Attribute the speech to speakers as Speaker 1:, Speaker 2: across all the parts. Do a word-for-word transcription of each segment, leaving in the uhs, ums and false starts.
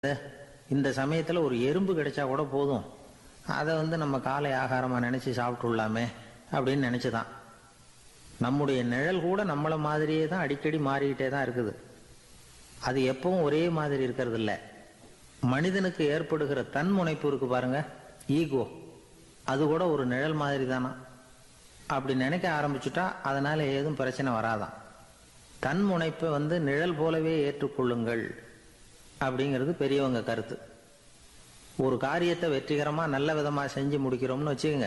Speaker 1: இந்த சமயத்தில் ஒரு எறும்பு கிடைச்சா கூட போதும், அதை வந்து நம்ம காலை ஆகாரமாக நினச்சி சாப்பிட்டுள்ளாமே அப்படின்னு நினச்சிதான். நம்முடைய நிழல் கூட நம்மளை மாதிரியே தான் அடிக்கடி மாறிக்கிட்டே தான் இருக்குது. அது எப்பவும் ஒரே மாதிரி இருக்கிறது இல்லை. மனிதனுக்கு ஏற்படுகிற தன்முனைப்பு இருக்கு பாருங்க, ஈகோ, அது கூட ஒரு நிழல் மாதிரி தானா. அப்படி நினைக்க ஆரம்பிச்சுட்டா அதனால ஏதும் பிரச்சனை வராதான். தன்முனைப்பை வந்து நிழல் போலவே ஏற்றுக்கொள்ளுங்கள் அப்படிங்கிறது பெரியவங்க கருத்து. ஒரு காரியத்தை வெற்றிகரமாக நல்ல விதமாக செஞ்சு முடிக்கிறோம்னு வச்சுக்கோங்க,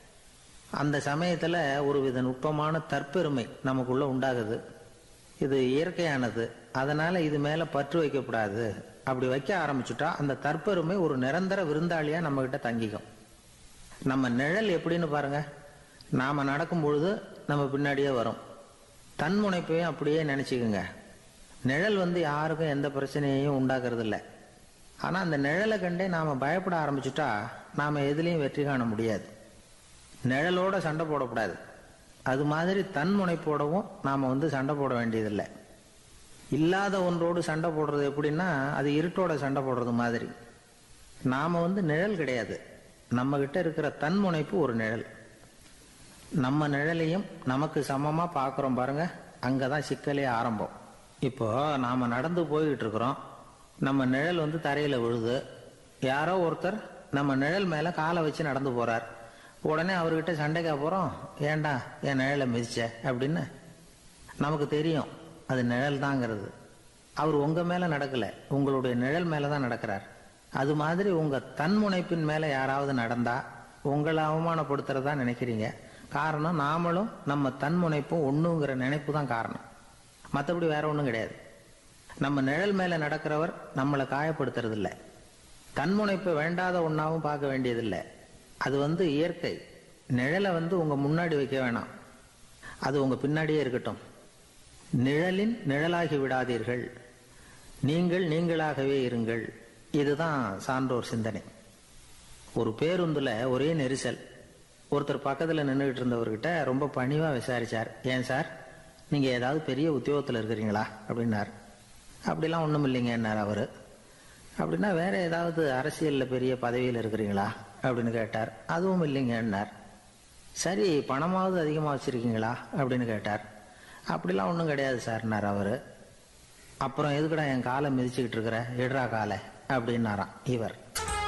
Speaker 1: அந்த சமயத்தில் ஒரு வித நுட்பமான தற்பெருமை நமக்குள்ள உண்டாகுது. இது இயற்கையானது, அதனால இது மேலே பற்று வைக்கக்கூடாது. அப்படி வைக்க ஆரம்பிச்சுட்டா அந்த தற்பெருமை ஒரு நிரந்தர விருந்தாளியாக நம்மகிட்ட தங்கிக்கும். நம்ம நிழல் எப்படின்னு பாருங்க, நாம் நடக்கும் பொழுது நம்ம பின்னாடியே வரும். தன்முனைப்பையும் அப்படியே நினச்சிக்கோங்க. நிழல் வந்து யாருக்கும் எந்த பிரச்சனையையும் உண்டாக்குறது இல்லை. ஆனால் அந்த நிழலை கண்டே நாம் பயப்பட ஆரம்பிச்சுட்டா நாம் எதுலேயும் வெற்றி காண முடியாது. நிழலோட சண்டை போடக்கூடாது. அது மாதிரி தன்முனைப்போடவும் நாம் வந்து சண்டை போட வேண்டியதில்லை. இல்லாத ஒன்றோடு சண்டை போடுறது எப்படின்னா, அது இருட்டோட சண்டை போடுறது மாதிரி. நாம் வந்து நிழல் கிடையாது, நம்மகிட்ட இருக்கிற தன்முனைப்பு ஒரு நிழல். நம்ம நிழலையும் நமக்கு சமமாக பார்க்குறோம் பாருங்க, அங்கே தான் சிக்கலே ஆரம்பம். இப்போ நாம் நடந்து போய்கிட்டு இருக்கிறோம், நம்ம நிழல் வந்து தரையில் விழுது. யாரோ ஒருத்தர் நம்ம நிழல் மேலே காலை வச்சு நடந்து போகிறார். உடனே அவர்கிட்ட சண்டைக்கா போகிறோம், ஏண்டா என் நிழலை மிதிச்ச அப்படின்னு. நமக்கு தெரியும் அது நிழல் தாங்கிறது. அவர் உங்கள் மேலே நடக்கலை, உங்களுடைய நிழல் மேலே தான் நடக்கிறார். அது மாதிரி உங்கள் தன்முனைப்பின் மேலே யாராவது நடந்தா உங்களை அவமானப்படுத்துறதா நினைக்கிறீங்க. காரணம், நாமளும் நம்ம தன்முனைப்பும் ஒன்றுங்கிற நினைப்பு தான் காரணம், மற்றபடி வேற ஒன்றும் கிடையாது. நம்ம நிழல் மேலே நடக்கிறவர் நம்மளை காயப்படுத்துறதில்லை. தன்முனைப்பை வேண்டாத ஒன்றாவும் பார்க்க வேண்டியதில்லை. அது வந்து இயற்கை. நிழலை வந்து உங்கள் முன்னாடி வைக்க வேணாம், அது உங்கள் பின்னாடியே இருக்கட்டும். நிழலின் நிழலாகி விடாதீர்கள், நீங்கள் நீங்களாகவே இருங்கள். இதுதான் சான்றோர் சிந்தனை. ஒரு பேருந்துல ஒரே நெரிசல். ஒருத்தர் பக்கத்தில் நின்றுகிட்டு இருந்தவர்கிட்ட ரொம்ப பணிவாக விசாரிச்சார், ஏன் சார் நீங்கள் ஏதாவது பெரிய உத்தியோகத்தில் இருக்கிறீங்களா அப்படின்னார். அப்படிலாம் ஒன்றும் இல்லைங்கன்னார் அவர். அப்படின்னா வேற ஏதாவது அரசியலில் பெரிய பதவியில் இருக்கிறீங்களா அப்படின்னு கேட்டார். அதுவும் இல்லைங்கன்னார். சரி, பணமாவது அதிகமாக வச்சுருக்கீங்களா அப்படின்னு கேட்டார். அப்படிலாம் ஒன்றும் கிடையாது சார்னார் அவர். அப்புறம் எதுக்குடா என் காலை மிதிச்சுக்கிட்டு இருக்கிற, எடுறா காலை அப்படின்னாராம் இவர்.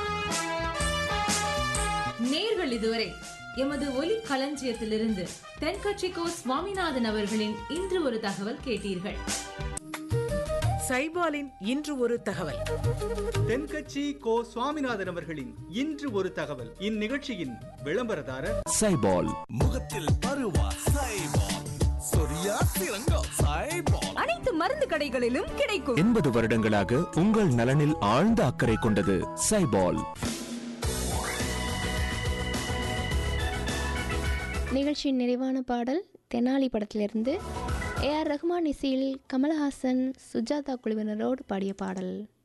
Speaker 2: நேர்கள் இதுவரை எமது ஒலி களஞ்சியத்திலிருந்து தென்கட்சிக்கோ சுவாமிநாதன் அவர்களின் இன்று ஒரு தகவல் கேட்டீர்கள்.
Speaker 3: சைபாலின் இன்று ஒரு தகவல்.
Speaker 4: தென்கட்சி கோ சுவாமிநாதன் அவர்களின் இன்று ஒரு தகவல். இந்நிகழ்ச்சியின் விளம்பரதாரர்
Speaker 5: சைபால். முகத்தில் பருவா சைபால், சொரியா சிறங்கா சைபால்.
Speaker 6: அனைத்து மருந்து கடைகளிலும் கிடைக்கும்.
Speaker 5: எண்பது வருடங்களாக உங்கள் நலனில் ஆழ்ந்த அக்கறை கொண்டது சைபால்.
Speaker 7: நிகழ்ச்சியின் நிறைவான பாடல் தெனாலி படத்திலிருந்து ஏ ஆர் ரஹ்மான் இசையில் கமலஹாசன் சுஜாதா குழுவினரோடு பாடிய பாடல்.